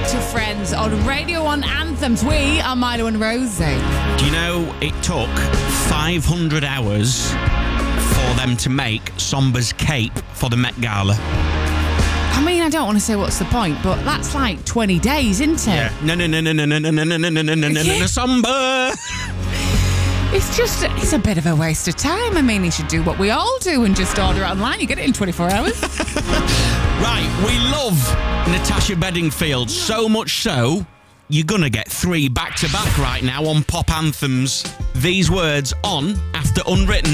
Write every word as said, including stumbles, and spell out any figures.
to Friends on Radio one Anthems. We are Milo and Rosie. Do you know it took five hundred hours for them to make Somba's cape for the Met Gala? I mean, I don't want to say what's the point, but that's like twenty days, isn't it? Yeah. No, no, no, no, no, no, no, no, no, no, no, no, no, no, Somba! It's just, it's a bit of a waste of time. I mean, you should do what we all do and just order it online. You get it in twenty-four hours. Right, we love Natasha Bedingfield so much so, you're going to get three back-to-back right now on Pop Anthems. These words on After Unwritten.